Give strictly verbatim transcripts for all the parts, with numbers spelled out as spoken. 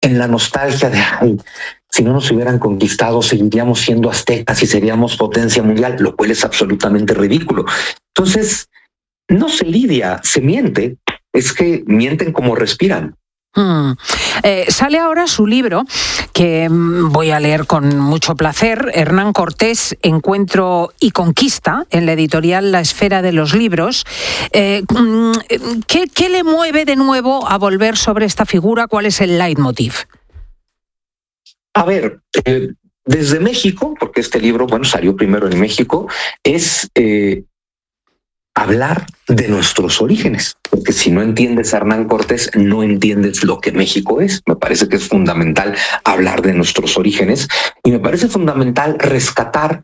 en la nostalgia de, ay, si no nos hubieran conquistado, seguiríamos siendo aztecas y seríamos potencia mundial, lo cual es absolutamente ridículo. Entonces, no se lidia, se miente, es que mienten como respiran. Hmm. Eh, sale ahora su libro, que voy a leer con mucho placer, Hernán Cortés, Encuentro y Conquista, en la editorial La Esfera de los Libros. Eh, ¿qué, ¿Qué le mueve de nuevo a volver sobre esta figura? ¿Cuál es el leitmotiv? A ver, eh, desde México, porque este libro, bueno, salió primero en México, es... Eh, hablar de nuestros orígenes, porque si no entiendes a Hernán Cortés, no entiendes lo que México es. Me parece que es fundamental hablar de nuestros orígenes y me parece fundamental rescatar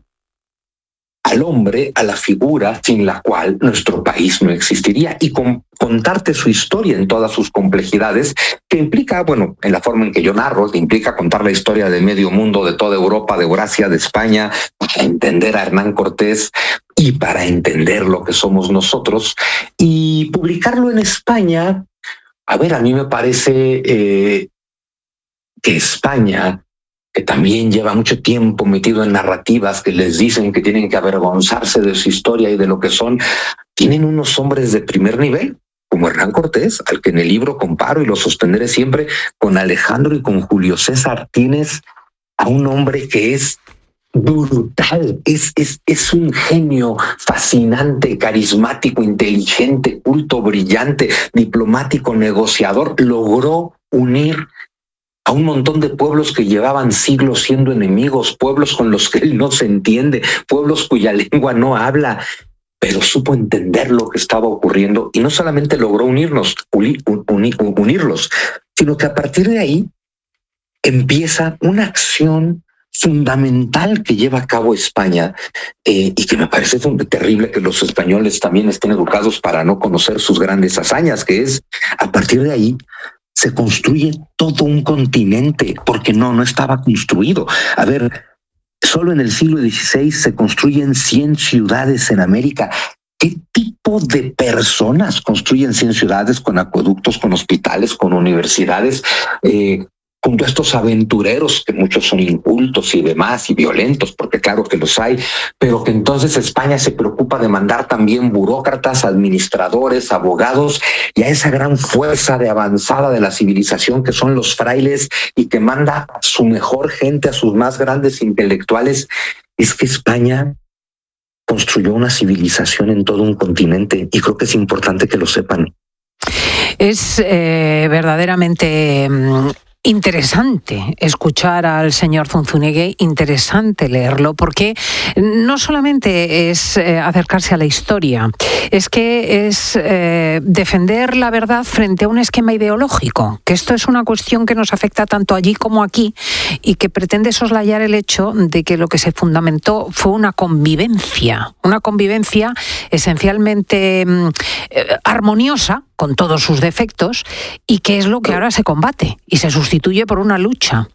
al hombre, a la figura sin la cual nuestro país no existiría y con, contarte su historia en todas sus complejidades, que implica, bueno, en la forma en que yo narro, que implica contar la historia del medio mundo, de toda Europa, de Eurasia, de España, para entender a Hernán Cortés y para entender lo que somos nosotros, y publicarlo en España. A ver, a mí me parece eh, que España, que también lleva mucho tiempo metido en narrativas que les dicen que tienen que avergonzarse de su historia y de lo que son, tienen unos hombres de primer nivel, como Hernán Cortés, al que en el libro comparo y lo sostendré siempre, con Alejandro y con Julio César. Tienes a un hombre que es brutal, es, es, es un genio fascinante, carismático, inteligente, culto, brillante, diplomático, negociador. Logró unir a un montón de pueblos que llevaban siglos siendo enemigos, pueblos con los que él no se entiende, pueblos cuya lengua no habla, pero supo entender lo que estaba ocurriendo y no solamente logró unirnos, uni, uni, unirlos, sino que a partir de ahí empieza una acción fundamental que lleva a cabo España eh, y que me parece terrible que los españoles también estén educados para no conocer sus grandes hazañas, que es, a partir de ahí, se construye todo un continente, porque no, no estaba construido. A ver, solo en el siglo dieciséis se construyen cien ciudades en América. ¿Qué tipo de personas construyen cien ciudades con acueductos, con hospitales, con universidades, eh, junto a estos aventureros que muchos son incultos y demás y violentos, porque claro que los hay, pero que entonces España se preocupa de mandar también burócratas, administradores, abogados y a esa gran fuerza de avanzada de la civilización que son los frailes y que manda a su mejor gente, a sus más grandes intelectuales? Es que España construyó una civilización en todo un continente y creo que es importante que lo sepan. Es eh, verdaderamente interesante escuchar al señor Zunzunegui, interesante leerlo, porque no solamente es eh, acercarse a la historia, es que es eh, defender la verdad frente a un esquema ideológico, que esto es una cuestión que nos afecta tanto allí como aquí y que pretende soslayar el hecho de que lo que se fundamentó fue una convivencia, una convivencia esencialmente eh, armoniosa, con todos sus defectos, y que es lo que ahora se combate y se sustituye por una lucha.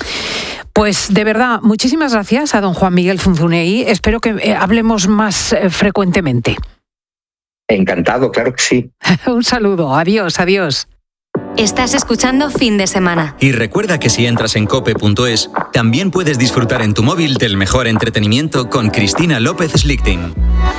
Pues de verdad, muchísimas gracias a don Juan Miguel Zunzunegui. Espero que eh, hablemos más eh, frecuentemente. Encantado, claro que sí. Un saludo, adiós, adiós. Estás escuchando Fin de Semana. Y recuerda que si entras en cope punto es, también puedes disfrutar en tu móvil del mejor entretenimiento con Cristina López Slichting.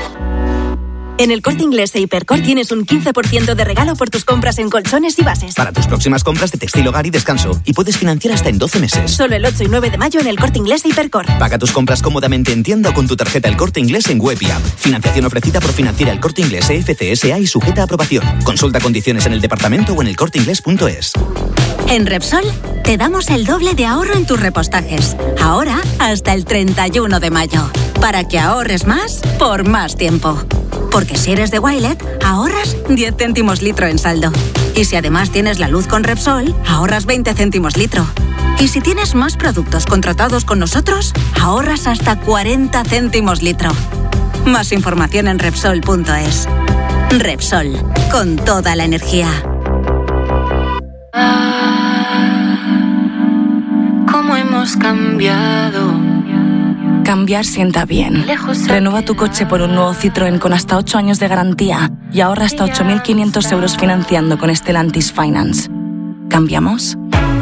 En El Corte Inglés e Hipercor tienes un quince por ciento de regalo por tus compras en colchones y bases. Para tus próximas compras de textil, hogar y descanso. Y puedes financiar hasta en doce meses. Solo el ocho y nueve de mayo en El Corte Inglés e Hipercor. Paga tus compras cómodamente en tienda o con tu tarjeta El Corte Inglés en web y app. Financiación ofrecida por Financiera El Corte Inglés E F C S A y sujeta a aprobación. Consulta condiciones en el departamento o en el corte inglés punto es. En Repsol te damos el doble de ahorro en tus repostajes. Ahora hasta el treinta y uno de mayo. Para que ahorres más por más tiempo. Porque si eres de Wilet, ahorras diez céntimos litro en saldo. Y si además tienes la luz con Repsol, ahorras veinte céntimos litro. Y si tienes más productos contratados con nosotros, ahorras hasta cuarenta céntimos litro. Más información en Repsol punto es. Repsol, con toda la energía. Ah, cómo hemos cambiado. Cambiar sienta bien. Renueva tu coche por un nuevo Citroën con hasta ocho años de garantía y ahorra hasta ocho mil quinientos euros financiando con Stellantis Finance. ¿Cambiamos?